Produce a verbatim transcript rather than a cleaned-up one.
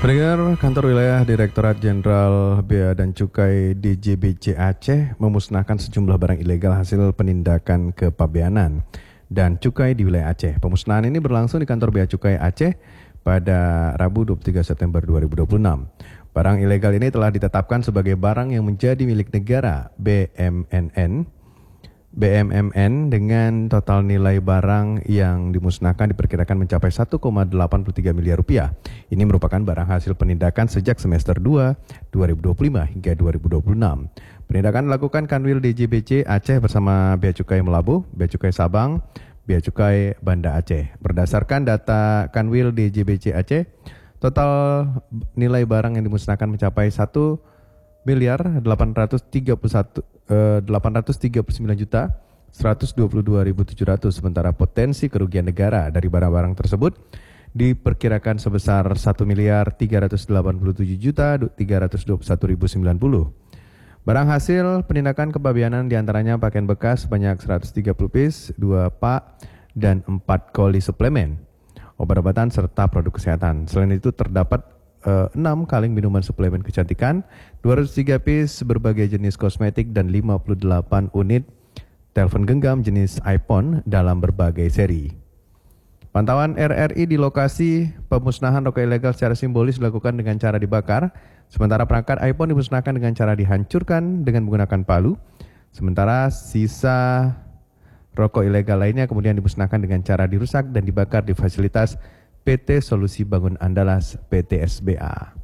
Pendengar, Kantor Wilayah Direktorat Jenderal Bea dan Cukai D J B C Aceh memusnahkan sejumlah barang ilegal hasil penindakan kepabeanan dan cukai di wilayah Aceh. Pemusnahan ini berlangsung di Kantor Bea Cukai Aceh pada Rabu dua puluh tiga September dua ribu dua puluh enam. Barang ilegal ini telah ditetapkan sebagai barang yang menjadi milik negara B M N N B M M N dengan total nilai barang yang dimusnahkan diperkirakan mencapai satu koma delapan tiga miliar rupiah. Ini merupakan barang hasil penindakan sejak semester dua dua ribu dua puluh lima hingga dua ribu dua puluh enam. Penindakan dilakukan Kanwil D J B C Aceh bersama Bea Cukai Melabuh, Bea Cukai Sabang, Bea Cukai Banda Aceh. Berdasarkan data Kanwil D J B C Aceh, total nilai barang yang dimusnahkan mencapai satu miliar delapan ratus tiga puluh satu delapan ratus tiga puluh sembilan juta seratus dua puluh dua ribu tujuh ratus, sementara potensi kerugian negara dari barang-barang tersebut diperkirakan sebesar satu miliar tiga ratus delapan puluh tujuh juta tiga ratus dua puluh satu ribu sembilan puluh. Barang hasil penindakan kepabeanan diantaranya pakaian bekas sebanyak seratus tiga puluh piece, dua pak dan empat koli suplemen, obat-obatan serta produk kesehatan. Selain itu terdapat enam kaleng minuman suplemen kecantikan, dua ratus tiga piece berbagai jenis kosmetik dan lima puluh delapan unit telepon genggam jenis iPhone dalam berbagai seri. Pantauan R R I di lokasi pemusnahan rokok ilegal secara simbolis dilakukan dengan cara dibakar, sementara perangkat iPhone dimusnahkan dengan cara dihancurkan dengan menggunakan palu, sementara sisa rokok ilegal lainnya kemudian dimusnahkan dengan cara dirusak dan dibakar di fasilitas P T Solusi Bangun Andalas P T S B A.